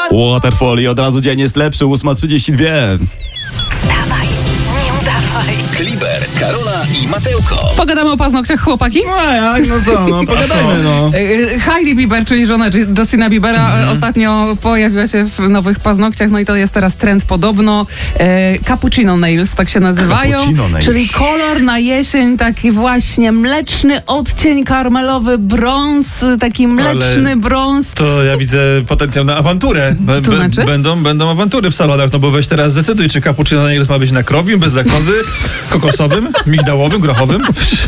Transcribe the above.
Waterfall i od razu dzień jest lepszy, 8:32. Wstawaj, nie udawaj. Kliber, Karola i Mateuko. Pogadamy o paznokciach, chłopaki? No jak, no co, no pogadajmy, no. Hailey Bieber, czyli żona Justina Biebera, ostatnio pojawiła się w nowych paznokciach, no i to jest teraz trend podobno. Cappuccino nails, tak się nazywają. Cappuccino nails. Czyli kolor na jesień, taki właśnie mleczny odcień, karmelowy brąz, taki mleczny brąz. To ja widzę potencjał na awanturę. To znaczy? Będą awantury w salonach, no bo weź teraz zdecyduj, czy cappuccino nails ma być na krowim, bez laktozy, kokosowym, migdałowym, grochowym.